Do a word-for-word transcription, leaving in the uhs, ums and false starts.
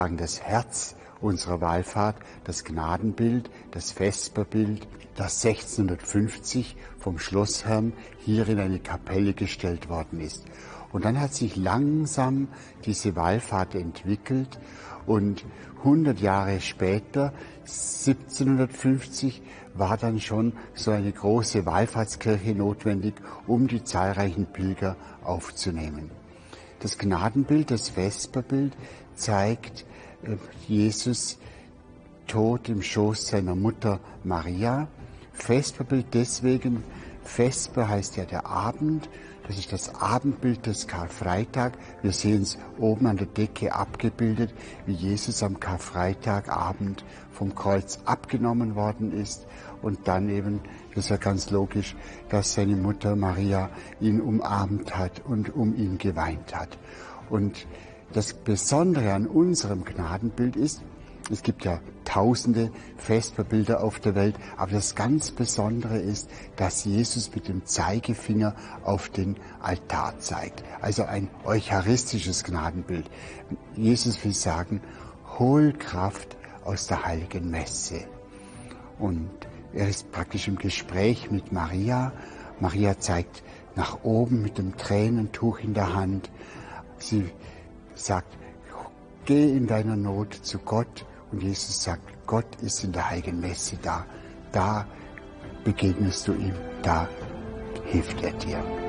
Das Herz unserer Wallfahrt, das Gnadenbild, das Vesperbild, das sechzehnhundertfünfzig vom Schlossherrn hier in eine Kapelle gestellt worden ist. Und dann hat sich langsam diese Wallfahrt entwickelt und hundert Jahre später, siebzehnhundertfünfzig, war dann schon so eine große Wallfahrtskirche notwendig, um die zahlreichen Pilger aufzunehmen. Das Gnadenbild, das Vesperbild, zeigt Jesus tot im Schoß seiner Mutter Maria. Vesperbild deswegen, Vesper heißt ja der Abend, das ist das Abendbild des Karfreitag. Wir sehen es oben an der Decke abgebildet, wie Jesus am Karfreitagabend vom Kreuz abgenommen worden ist und dann eben, das ist ja ganz logisch, dass seine Mutter Maria ihn umarmt hat und um ihn geweint hat. Und das Besondere an unserem Gnadenbild ist, es gibt ja tausende Vesperbilder auf der Welt, aber das ganz Besondere ist, dass Jesus mit dem Zeigefinger auf den Altar zeigt. Also ein eucharistisches Gnadenbild. Jesus will sagen, hol Kraft aus der heiligen Messe. Und er ist praktisch im Gespräch mit Maria. Maria zeigt nach oben mit dem Tränentuch in der Hand. Sie sagt, geh in deiner Not zu Gott. Und Jesus sagt, Gott ist in der heiligen Messe da. Da begegnest du ihm, da hilft er dir.